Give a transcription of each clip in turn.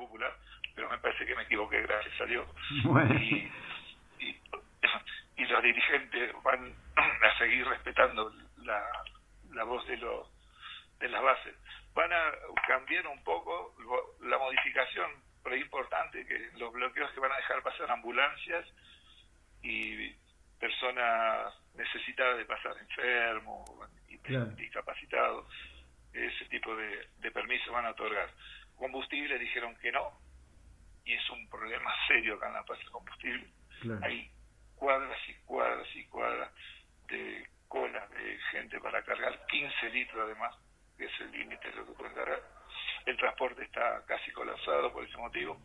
Popular, pero me parece que me equivoqué, gracias a Dios. Bueno. Y los dirigentes van a seguir respetando la voz de las bases. Van a cambiar un poco la modificación, pero importante, que los bloqueos que van a dejar pasar ambulancias y personas necesitadas de pasar, enfermos y discapacitados, ese tipo de permisos van a otorgar. Combustible dijeron que no, y es un problema serio acá en La Paz el combustible. Claro. Hay cuadras y cuadras y cuadras de colas de gente para cargar 15 litros además, que es el límite de lo que pueden cargar. El transporte está casi colapsado por ese motivo,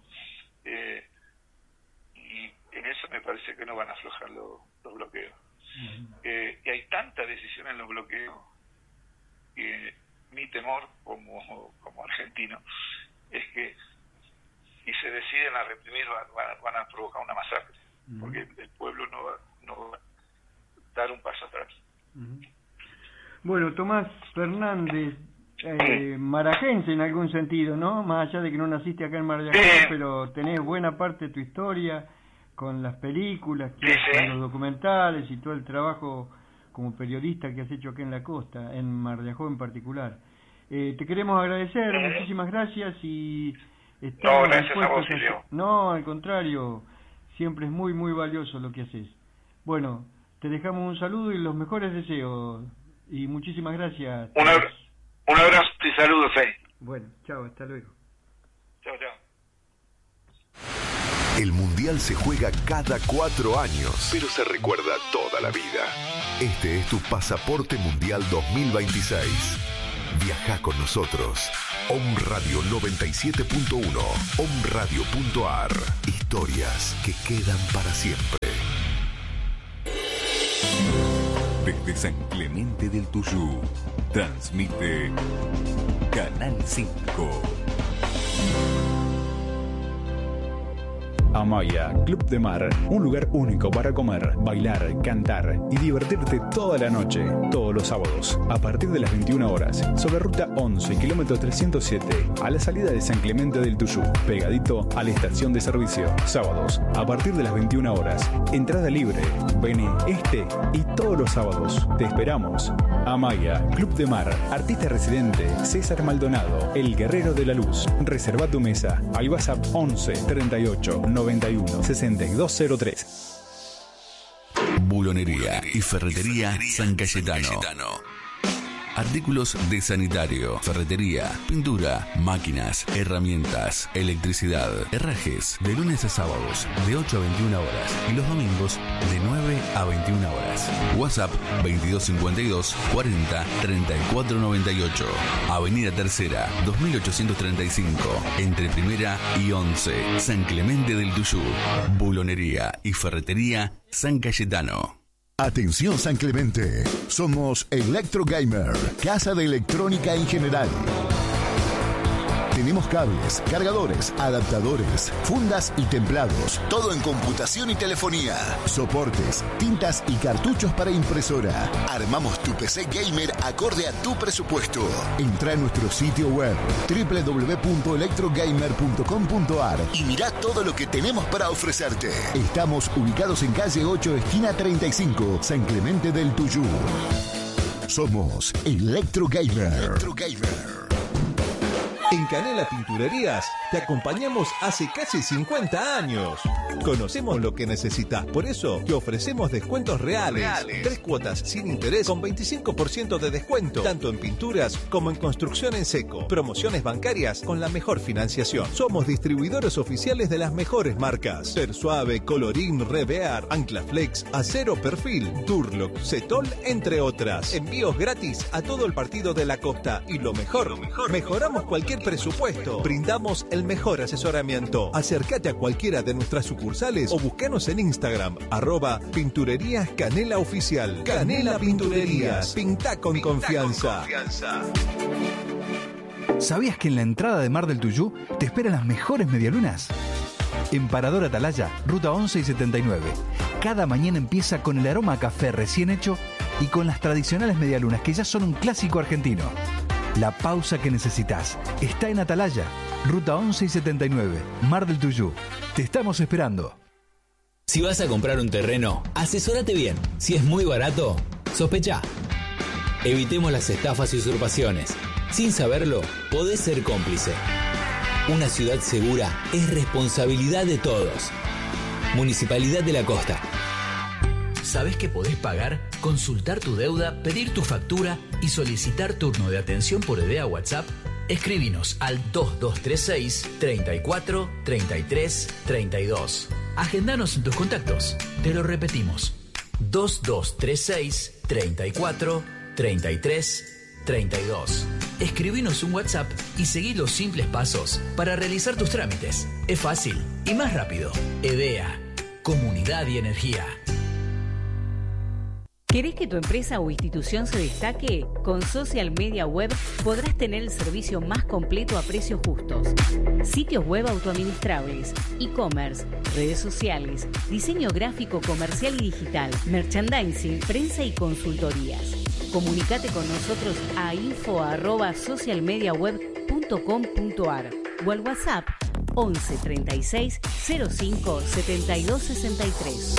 y en eso me parece que no van a aflojar los bloqueos. Y hay tanta decisión en los bloqueos que mi temor como argentino es que si se deciden a reprimir van a provocar una masacre, porque el pueblo no va a dar un paso atrás. Bueno, Tomás Fernández, marajense en algún sentido, ¿no? Más allá de que no naciste acá en Mar del Ajó, pero tenés buena parte de tu historia con las películas, con los documentales y todo el trabajo como periodista que has hecho acá en la costa, en Mar del Ajó en particular. Te queremos agradecer, muchísimas gracias y no, gracias a vos, Silvio. No, al contrario, siempre es muy, muy valioso lo que haces. Bueno, te dejamos un saludo y los mejores deseos y muchísimas gracias. Un abrazo y saludos, Bueno, chao, hasta luego. Chao, chao. El Mundial se juega cada 4 años, pero se recuerda toda la vida. Este es tu pasaporte Mundial 2026. Viaja con nosotros. Om Radio 97.1, omradio.ar. Historias que quedan para siempre. Desde San Clemente del Tuyú, transmite Canal 5. Amaya, Club de Mar, un lugar único para comer, bailar, cantar y divertirte toda la noche, todos los sábados, a partir de las 21 horas, sobre ruta 11, kilómetro 307, a la salida de San Clemente del Tuyú, pegadito a la estación de servicio, sábados, a partir de las 21 horas, entrada libre, vení este y todos los sábados, te esperamos. Amaya, Club de Mar, artista residente, César Maldonado, el guerrero de la luz, reserva tu mesa, al WhatsApp 11 38 91 6203. Bulonería y ferretería San Cayetano. Artículos de sanitario, ferretería, pintura, máquinas, herramientas, electricidad, herrajes, de lunes a sábados, de 8 a 21 horas y los domingos, de 9 a 21 horas. WhatsApp 2252 40 34 98. Avenida Tercera, 2835, entre Primera y 11, San Clemente del Tuyú. Bulonería y ferretería San Cayetano. Atención San Clemente, somos Electro Gamer, casa de electrónica en general. Tenemos cables, cargadores, adaptadores, fundas y templados, todo en computación y telefonía, soportes, tintas y cartuchos para impresora. Armamos tu PC gamer acorde a tu presupuesto. Entra en nuestro sitio web www.electrogamer.com.ar y mirá todo lo que tenemos para ofrecerte. Estamos ubicados en calle 8, esquina 35, San Clemente del Tuyú. Somos Electro Gamer. En Canela Pinturerías te acompañamos hace casi 50 años. Conocemos lo que necesitas, por eso te ofrecemos descuentos reales. 3 cuotas sin interés con 25% de descuento, tanto en pinturas como en construcción en seco. Promociones bancarias con la mejor financiación. Somos distribuidores oficiales de las mejores marcas: Persuave, Colorín, Revear, Anclaflex, Acero Perfil, Durlock, Cetol, entre otras. Envíos gratis a todo el partido de la costa. Y lo mejor, mejoramos cualquier presupuesto. Brindamos el mejor asesoramiento. Acércate a cualquiera de nuestras sucursales o búscanos en Instagram, @Pinturerías Canela Oficial. Canela Pinturerías. Pinta con confianza. ¿Sabías que en la entrada de Mar del Tuyú te esperan las mejores medialunas? En Parador Atalaya, ruta 11 y 79. Cada mañana empieza con el aroma a café recién hecho y con las tradicionales medialunas que ya son un clásico argentino. La pausa que necesitas está en Atalaya, Ruta 11 y 79, Mar del Tuyú. Te estamos esperando. Si vas a comprar un terreno, asesórate bien. Si es muy barato, sospechá. Evitemos las estafas y usurpaciones. Sin saberlo, podés ser cómplice. Una ciudad segura es responsabilidad de todos. Municipalidad de la Costa. ¿Sabés que podés pagar, consultar tu deuda, pedir tu factura y solicitar turno de atención por EDEA WhatsApp? Escríbinos al 2236 34 33 32. Agendanos en tus contactos. Te lo repetimos. 2236 34 33 32. Escribinos un WhatsApp y seguí los simples pasos para realizar tus trámites. Es fácil y más rápido. EDEA, Comunidad y Energía. ¿Querés que tu empresa o institución se destaque? Con Social Media Web podrás tener el servicio más completo a precios justos. Sitios web autoadministrables, e-commerce, redes sociales, diseño gráfico comercial y digital, merchandising, prensa y consultorías. Comunicate con nosotros a info@socialmediaweb.com.ar o al WhatsApp 11 36 05 72 63.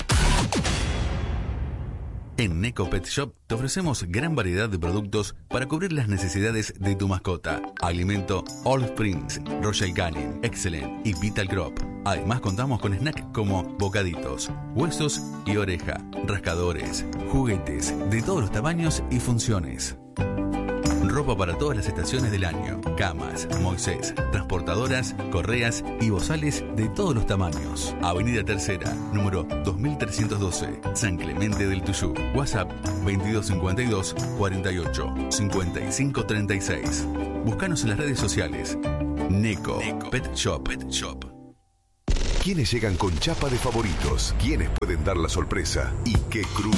En Neco Pet Shop te ofrecemos gran variedad de productos para cubrir las necesidades de tu mascota. Alimento All Springs, Royal Canin, Excellent y Vital Crop. Además contamos con snacks como bocaditos, huesos y oreja, rascadores, juguetes de todos los tamaños y funciones. Ropa para todas las estaciones del año, camas, Moisés, transportadoras, correas y bozales de todos los tamaños. Avenida Tercera, número 2312, San Clemente del Tuyú. WhatsApp 2252 48 55 36. Búscanos en las redes sociales. Neco Pet Shop. ¿Quiénes llegan con chapa de favoritos? ¿Quiénes pueden dar la sorpresa? ¿Y qué cruce